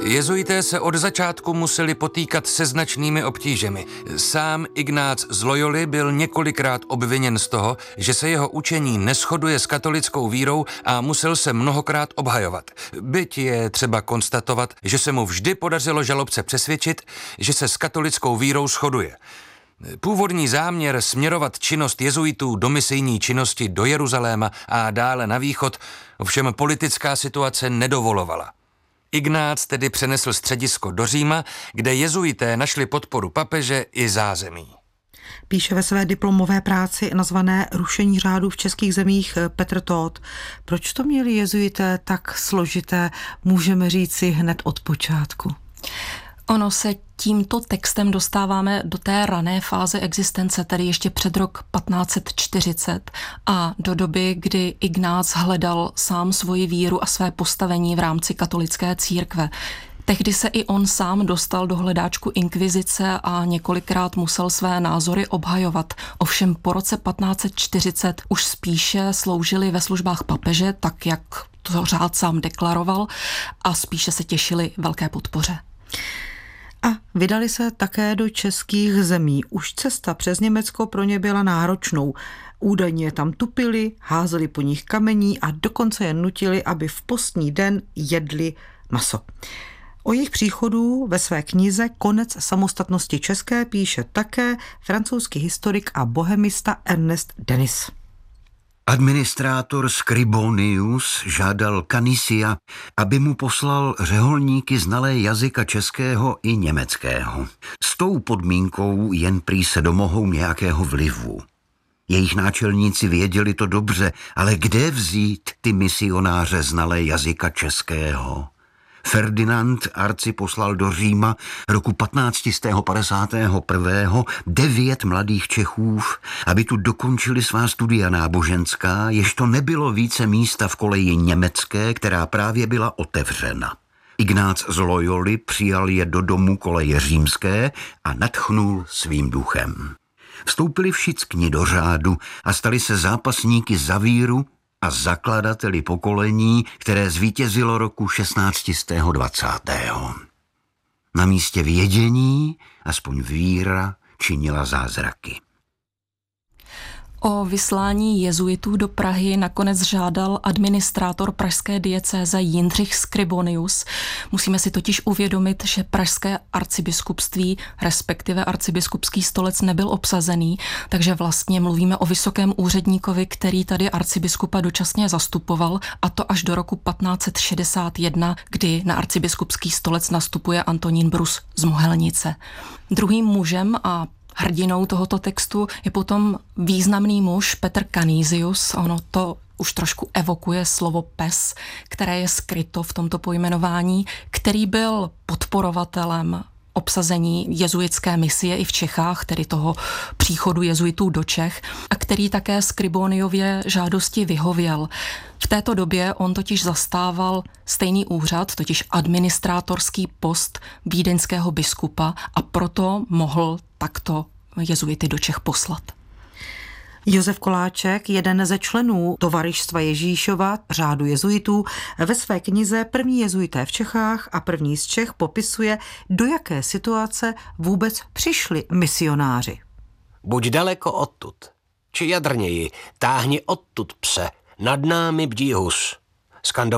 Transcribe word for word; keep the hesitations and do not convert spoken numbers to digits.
Jezuité se od začátku museli potýkat se značnými obtížemi. Sám Ignác z Loyoly byl několikrát obviněn z toho, že se jeho učení neshoduje s katolickou vírou a musel se mnohokrát obhajovat. Byť je třeba konstatovat, že se mu vždy podařilo žalobce přesvědčit, že se s katolickou vírou shoduje. Původní záměr směrovat činnost jezuitů do misijní činnosti do Jeruzaléma a dále na východ ovšem politická situace nedovolovala. Ignác tedy přenesl středisko do Říma, kde jezuité našli podporu papeže i zázemí. Píše ve své diplomové práci nazvané Rušení řádu v českých zemích Petr Tóth. Proč to měli jezuité tak složité, můžeme říci hned od počátku? Ono se tímto textem dostáváme do té rané fáze existence, tedy ještě před rok patnáct set čtyřicet a do doby, kdy Ignác hledal sám svoji víru a své postavení v rámci katolické církve. Tehdy se i on sám dostal do hledáčku inkvizice a několikrát musel své názory obhajovat. Ovšem po roce patnáct set čtyřicet už spíše sloužili ve službách papeže, tak jak to řád sám deklaroval, a spíše se těšili velké podpoře. A vydali se také do českých zemí. Už cesta přes Německo pro ně byla náročnou. Údajně tam tupili, házeli po nich kamení a dokonce je nutili, aby v postní den jedli maso. O jejich příchodu ve své knize Konec samostatnosti české píše také francouzský historik a bohemista Ernest Denis. Administrátor Scribonius žádal Canisia, aby mu poslal řeholníky znalé jazyka českého i německého. S tou podmínkou jen prý se domohou nějakého vlivu. Jejich náčelníci věděli to dobře, ale kde vzít ty misionáře znalé jazyka českého? Ferdinand Arci poslal do Říma roku patnáct padesát jedna devět mladých Čechů, aby tu dokončili svá studia náboženská, jež to nebylo více místa v koleji německé, která právě byla otevřena. Ignác z Loyoly přijal je do domu koleje římské a nadchnul svým duchem. Vstoupili všichni do řádu a stali se zápasníky za víru a zakladateli pokolení, které zvítězilo roku šestnáct dvacet. Na místě vědění aspoň víra činila zázraky. O vyslání jezuitů do Prahy nakonec žádal administrátor pražské diecéze Jindřich Scribonius. Musíme si totiž uvědomit, že pražské arcibiskupství, respektive arcibiskupský stolec, nebyl obsazený, takže vlastně mluvíme o vysokém úředníkovi, který tady arcibiskupa dočasně zastupoval, a to až do roku patnáct set šedesát jedna, kdy na arcibiskupský stolec nastupuje Antonín Brus z Mohelnice. Druhým mužem a hrdinou tohoto textu je potom významný muž Petr Canisius. Ono to už trošku evokuje slovo pes, které je skryto v tomto pojmenování, který byl podporovatelem obsazení jezuitské misie i v Čechách, tedy toho příchodu jezuitů do Čech, a který také Scriboniově žádosti vyhověl. V této době on totiž zastával stejný úřad, totiž administrátorský post vídeňského biskupa, a proto mohl takto jezuity do Čech poslat. Josef Koláček, jeden ze členů Tovaryšstva Ježíšova, řádu jezuitů, ve své knize První jezuité v Čechách a první z Čech popisuje, do jaké situace vůbec přišli misionáři. Buď daleko odtud, či jadrněji, táhni odtud, pse, nad námi bdí hus. Skandoval